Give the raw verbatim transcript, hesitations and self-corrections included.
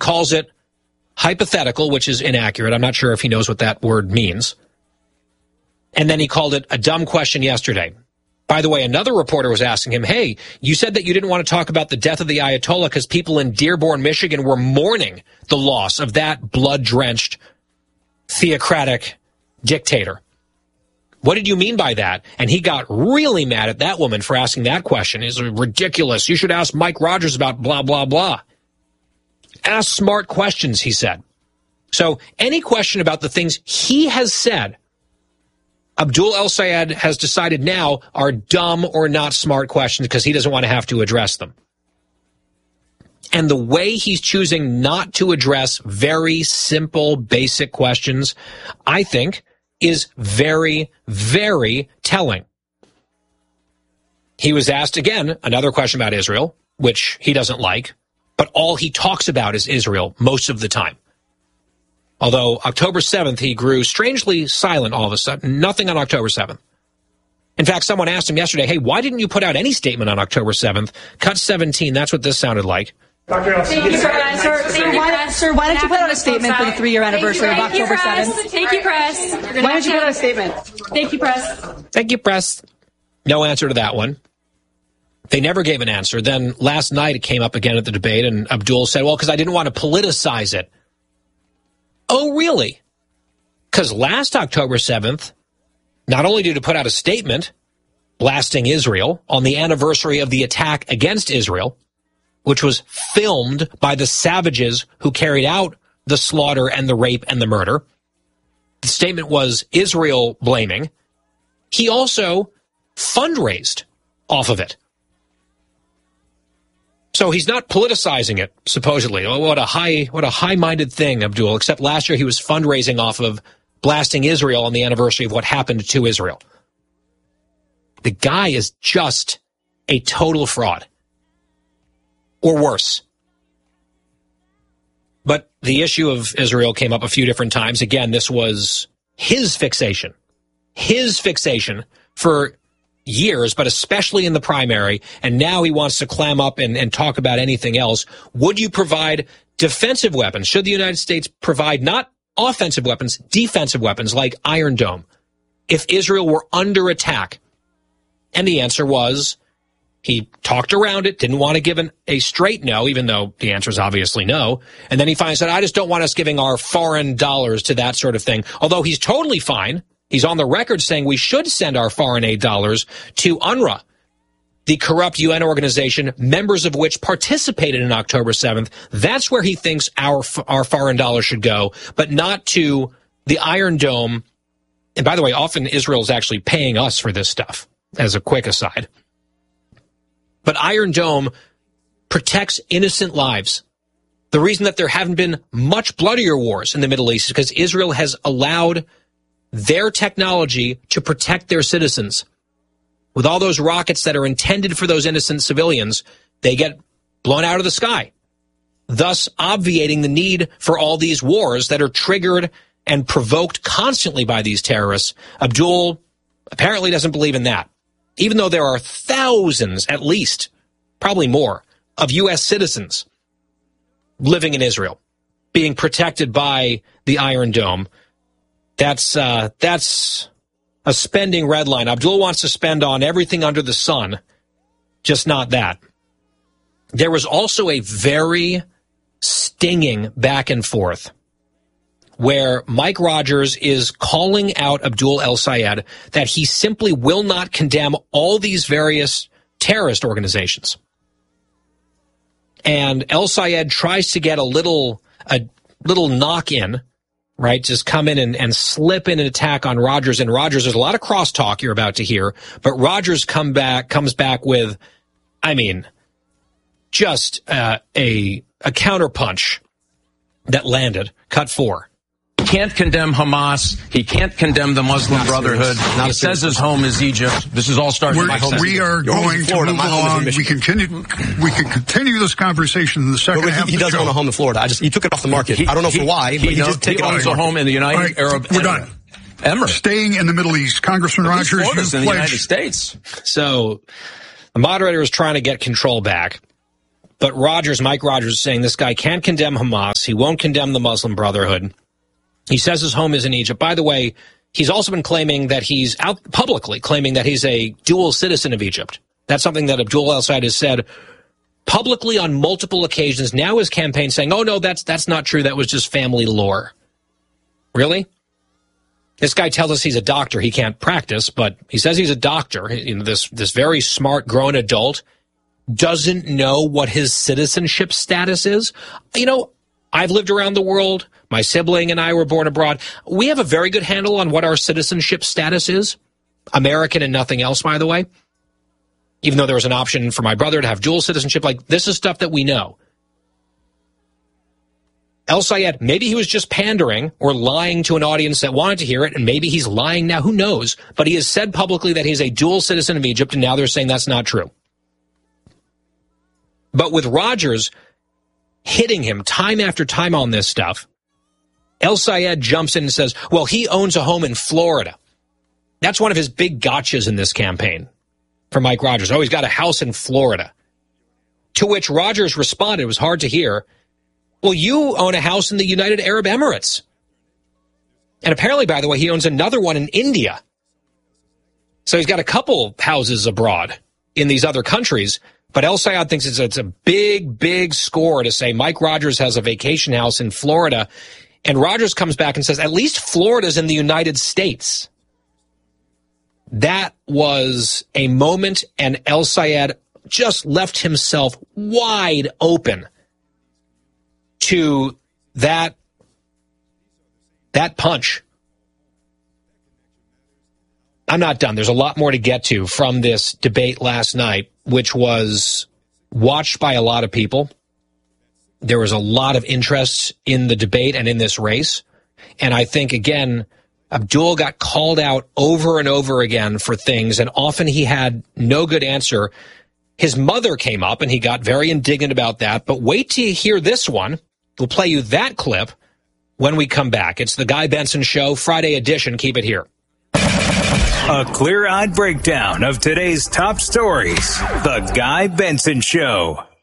calls it hypothetical, which is inaccurate. I'm not sure if he knows what that word means. And then he called it a dumb question yesterday. By the way, another reporter was asking him, hey, you said that you didn't want to talk about the death of the Ayatollah because people in Dearborn, Michigan were mourning the loss of that blood-drenched, theocratic dictator. What did you mean by that? And he got really mad at that woman for asking that question. It's ridiculous. You should ask Mike Rogers about blah, blah, blah. Ask smart questions, he said. So any question about the things he has said, Abdul El-Sayed has decided now are dumb or not smart questions because he doesn't want to have to address them. And the way he's choosing not to address very simple, basic questions, I think, is very, very telling. He was asked again another question about Israel, which he doesn't like, but all he talks about is Israel most of the time. Although October seventh, he grew strangely silent all of a sudden. Nothing on October seventh. In fact, someone asked him yesterday, hey, why didn't you put out any statement on October seventh? Cut seventeen, that's what this sounded like. Doctor Thank you, sir. Sir, sir, why, sir, why don't you put out a statement for the three-year anniversary of October seventh? Thank you, press. Why don't you put out a statement? Thank you, press. Thank you, press. No answer to that one. They never gave an answer. Then last night it came up again at the debate, and Abdul said, well, because I didn't want to politicize it. Oh, really? Because last October seventh, not only did he put out a statement blasting Israel on the anniversary of the attack against Israel, which was filmed by the savages who carried out the slaughter and the rape and the murder. The statement was Israel blaming. He also fundraised off of it. So he's not politicizing it, supposedly. Oh, what a high, what a high-minded thing, Abdul, except last year he was fundraising off of blasting Israel on the anniversary of what happened to Israel. The guy is just a total fraud. Or worse. But the issue of Israel came up a few different times. Again, this was his fixation. His fixation for years, but especially in the primary, and now he wants to clam up and, and talk about anything else. Would you provide defensive weapons? Should the United States provide not offensive weapons, defensive weapons like Iron Dome if Israel were under attack? And the answer was, he talked around it, didn't want to give an, a straight no, even though the answer is obviously no. And then he finally said, I just don't want us giving our foreign dollars to that sort of thing. Although he's totally fine. He's on the record saying we should send our foreign aid dollars to UNRWA, the corrupt U N organization, members of which participated in October seventh. That's where he thinks our our foreign dollars should go, but not to the Iron Dome. And by the way, often Israel is actually paying us for this stuff, as a quick aside. But Iron Dome protects innocent lives. The reason that there haven't been much bloodier wars in the Middle East is because Israel has allowed their technology to protect their citizens. With all those rockets that are intended for those innocent civilians, they get blown out of the sky, thus obviating the need for all these wars that are triggered and provoked constantly by these terrorists. Abdul apparently doesn't believe in that, even though there are thousands, at least, probably more, of U S citizens living in Israel, being protected by the Iron Dome. That's uh, that's a spending red line. Abdul wants to spend on everything under the sun, just not that. There was also a very stinging back and forth where Mike Rogers is calling out Abdul El-Sayed that he simply will not condemn all these various terrorist organizations. And El-Sayed tries to get a little a little knock in, right? Just come in and, and slip in an attack on Rogers. And Rogers, there's a lot of crosstalk you're about to hear, but Rogers come back comes back with, I mean, just uh, a a counterpunch that landed. Cut four. He can't condemn Hamas. He can't condemn the Muslim Not Brotherhood. Not he says his home is Egypt. This is all starting We're, with my home. We are going to Florida, move along. We continue. We can continue this conversation in the second but he, half. He of the does show. own a home in Florida. I just he took it off the market. He, I don't know he, for why, he, but he, he just take he it off owns the a market. home in the United right, Arab We're Emirates. done. Emirates. Staying in the Middle East, Congressman At least Rogers, Florida's you in the pledged. United States. So the moderator is trying to get control back. But Rogers, Mike Rogers, is saying this guy can't condemn Hamas. He won't condemn the Muslim Brotherhood. He says his home is in Egypt. By the way, he's also been claiming that he's out publicly claiming that he's a dual citizen of Egypt. That's something that Abdul El-Sayed has said publicly on multiple occasions. Now his campaign saying, oh, no, that's that's not true. That was just family lore. Really? This guy tells us he's a doctor. He can't practice, but he says he's a doctor. You know, this, this very smart, grown adult doesn't know what his citizenship status is. You know, I've lived around the world. My sibling and I were born abroad. We have a very good handle on what our citizenship status is. American and nothing else, by the way. Even though there was an option for my brother to have dual citizenship, like this is stuff that we know. El-Sayed, maybe he was just pandering or lying to an audience that wanted to hear it, and maybe he's lying now. Who knows? But he has said publicly that he's a dual citizen of Egypt, and now they're saying that's not true. But with Rogers hitting him time after time on this stuff, El-Sayed jumps in and says, well, he owns a home in Florida. That's one of his big gotchas in this campaign for Mike Rogers. Oh, he's got a house in Florida. To which Rogers responded, it was hard to hear, well, you own a house in the United Arab Emirates. And apparently, by the way, he owns another one in India. So he's got a couple houses abroad in these other countries. But El-Sayed thinks it's a, it's a big, big score to say Mike Rogers has a vacation house in Florida. And Rogers comes back and says, at least Florida's in the United States. That was a moment, and El-Sayed just left himself wide open to that, that punch. I'm not done. There's a lot more to get to from this debate last night, which was watched by a lot of people. There was a lot of interest in the debate and in this race. And I think, again, Abdul got called out over and over again for things, and often he had no good answer. His mother came up, and he got very indignant about that. But wait till you hear this one. We'll play you that clip when we come back. It's the Guy Benson Show, Friday edition. Keep it here. A clear-eyed breakdown of today's top stories. The Guy Benson Show.